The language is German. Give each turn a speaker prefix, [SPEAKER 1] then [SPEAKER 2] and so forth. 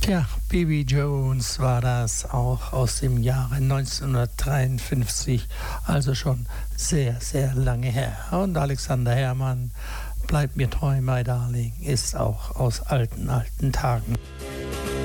[SPEAKER 1] Tja, Baby Jones war das, auch aus dem Jahre 1953, also schon sehr, sehr lange her. Und Alexander Herrmann, Bleib mir treu, my darling, ist auch aus alten Tagen.